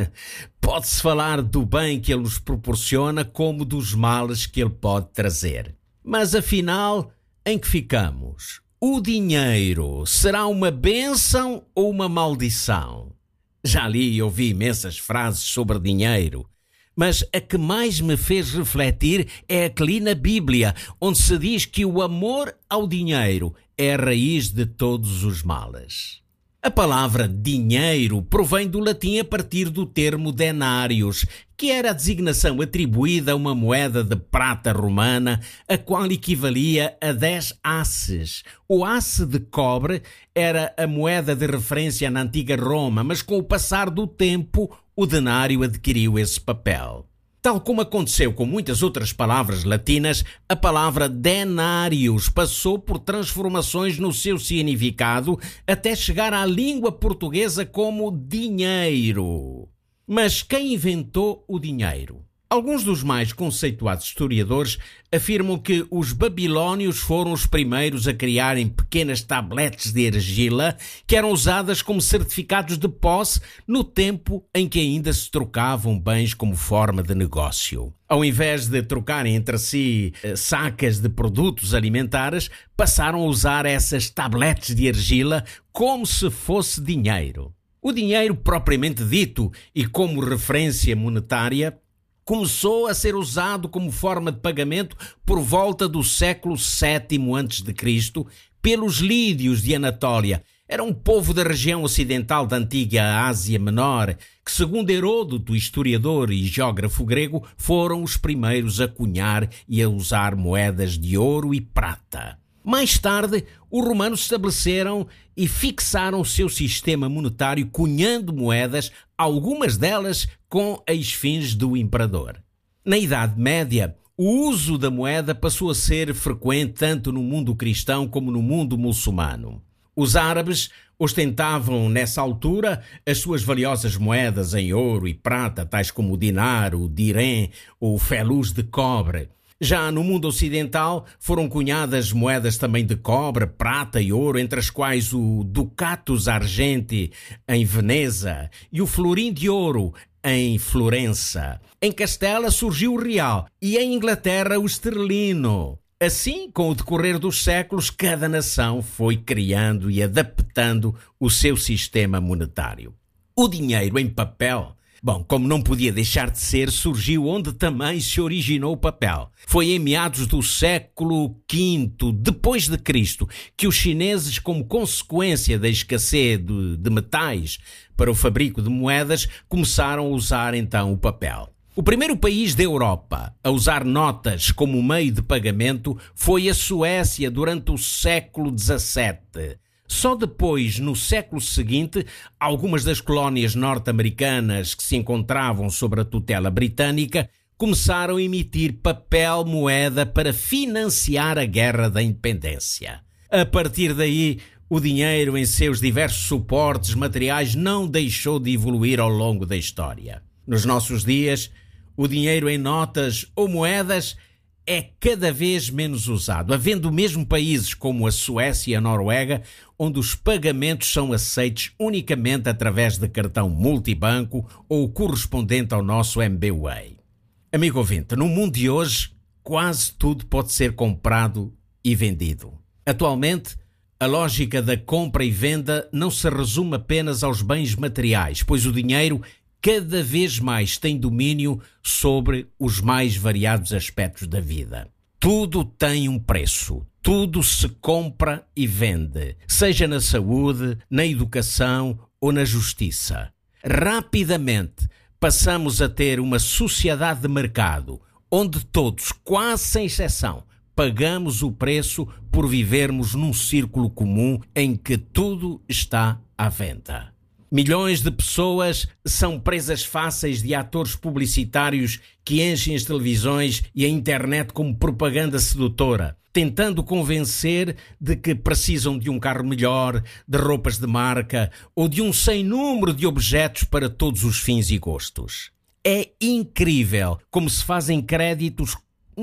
Pode-se falar do bem que ele nos proporciona como dos males que ele pode trazer. Mas afinal, em que ficamos? O dinheiro será uma bênção ou uma maldição? Já li e ouvi imensas frases sobre dinheiro, mas a que mais me fez refletir é a que li na Bíblia, onde se diz que o amor ao dinheiro é a raiz de todos os males. A palavra dinheiro provém do latim a partir do termo denarius, que era a designação atribuída a uma moeda de prata romana, a qual equivalia a 10 asses. O asse de cobre era a moeda de referência na antiga Roma, mas com o passar do tempo, o denário adquiriu esse papel. Tal como aconteceu com muitas outras palavras latinas, a palavra denarius passou por transformações no seu significado até chegar à língua portuguesa como dinheiro. Mas quem inventou o dinheiro? Alguns dos mais conceituados historiadores afirmam que os babilônios foram os primeiros a criarem pequenas tabletes de argila que eram usadas como certificados de posse no tempo em que ainda se trocavam bens como forma de negócio. Ao invés de trocarem entre si sacas de produtos alimentares, passaram a usar essas tabletes de argila como se fosse dinheiro. O dinheiro propriamente dito e como referência monetária começou a ser usado como forma de pagamento por volta do século VII a.C. pelos lídios de Anatólia. Era um povo da região ocidental da antiga Ásia Menor, que, segundo Heródoto, historiador e geógrafo grego, foram os primeiros a cunhar e a usar moedas de ouro e prata. Mais tarde, os romanos estabeleceram e fixaram o seu sistema monetário cunhando moedas, algumas delas com as fins do imperador. Na Idade Média, o uso da moeda passou a ser frequente tanto no mundo cristão como no mundo muçulmano. Os árabes ostentavam, nessa altura, as suas valiosas moedas em ouro e prata, tais como o dinar, o dirém ou o feluz de cobre. Já no mundo ocidental foram cunhadas moedas também de cobre, prata e ouro, entre as quais o ducatus argenti em Veneza e o florim de ouro em Florença. Em Castela surgiu o real e em Inglaterra o esterlino. Assim, com o decorrer dos séculos, cada nação foi criando e adaptando o seu sistema monetário. O dinheiro em papel, como não podia deixar de ser, surgiu onde também se originou o papel. Foi em meados do século V depois de Cristo que os chineses, como consequência da escassez de metais para o fabrico de moedas, começaram a usar então o papel. O primeiro país da Europa a usar notas como meio de pagamento foi a Suécia durante o século XVII. Só depois, no século seguinte, algumas das colónias norte-americanas que se encontravam sob a tutela britânica começaram a emitir papel moeda para financiar a Guerra da Independência. A partir daí, o dinheiro em seus diversos suportes materiais não deixou de evoluir ao longo da história. Nos nossos dias, o dinheiro em notas ou moedas é cada vez menos usado, havendo mesmo países como a Suécia e a Noruega, onde os pagamentos são aceitos unicamente através de cartão multibanco ou correspondente ao nosso MBWay. Amigo ouvinte, no mundo de hoje, quase tudo pode ser comprado e vendido. Atualmente, a lógica da compra e venda não se resume apenas aos bens materiais, pois o dinheiro cada vez mais tem domínio sobre os mais variados aspectos da vida. Tudo tem um preço, tudo se compra e vende, seja na saúde, na educação ou na justiça. Rapidamente passamos a ter uma sociedade de mercado, onde todos, quase sem exceção, pagamos o preço por vivermos num círculo comum em que tudo está à venda. Milhões de pessoas são presas fáceis de atores publicitários que enchem as televisões e a internet como propaganda sedutora, tentando convencer de que precisam de um carro melhor, de roupas de marca ou de um sem número de objetos para todos os fins e gostos. É incrível como se fazem créditos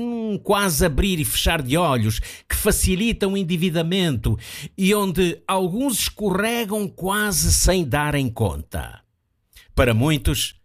quase abrir e fechar de olhos, que facilitam o endividamento e onde alguns escorregam quase sem darem conta. Para muitos,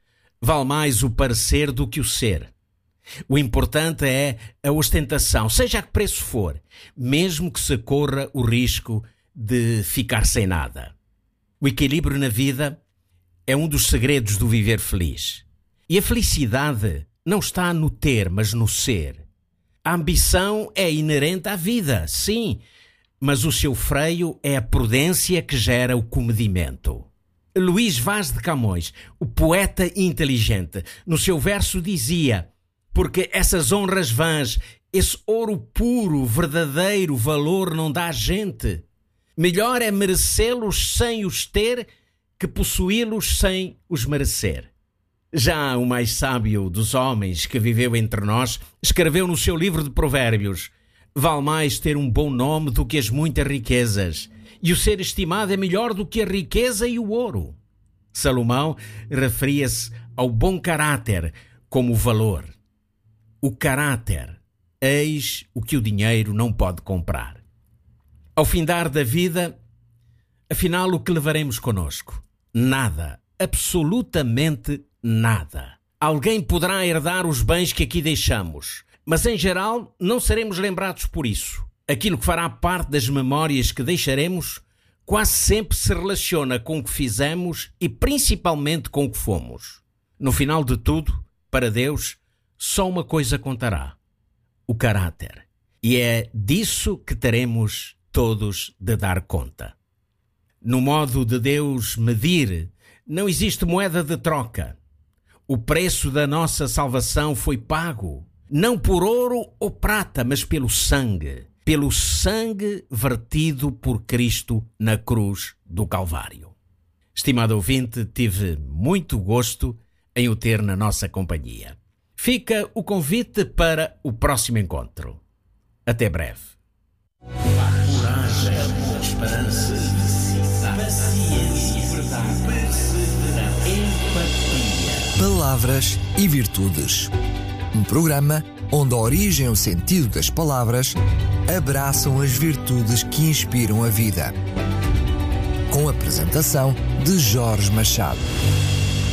Vale mais o parecer do que o ser. O importante é a ostentação, seja a que preço for, mesmo que se corra o risco de ficar sem nada. O equilíbrio na vida é um dos segredos do viver feliz. E a felicidade não está no ter, mas no ser. A ambição é inerente à vida, sim, mas o seu freio é a prudência que gera o comedimento. Luís Vaz de Camões, o poeta inteligente, no seu verso dizia: porque essas honras vãs, esse ouro puro, verdadeiro valor não dá a gente. Melhor é merecê-los sem os ter que possuí-los sem os merecer. Já o mais sábio dos homens que viveu entre nós escreveu no seu livro de Provérbios: vale mais ter um bom nome do que as muitas riquezas, e o ser estimado é melhor do que a riqueza e o ouro. Salomão referia-se ao bom caráter como valor. O caráter, eis o que o dinheiro não pode comprar. Ao findar da vida, afinal, o que levaremos conosco? Nada, absolutamente nada. Alguém poderá herdar os bens que aqui deixamos, mas em geral não seremos lembrados por isso. Aquilo que fará parte das memórias que deixaremos quase sempre se relaciona com o que fizemos e principalmente com o que fomos. No final de tudo, para Deus, só uma coisa contará: o caráter. E é disso que teremos todos de dar conta. No modo de Deus medir, não existe moeda de troca. O preço da nossa salvação foi pago, não por ouro ou prata, mas pelo sangue vertido por Cristo na cruz do Calvário. Estimado ouvinte, tive muito gosto em o ter na nossa companhia. Fica o convite para o próximo encontro. Até breve. Coragem, esperança, paciência, verdade, perseverança, empatia. Palavras e Virtudes. Um programa onde a origem e o sentido das palavras abraçam as virtudes que inspiram a vida. Com a apresentação de Jorge Machado.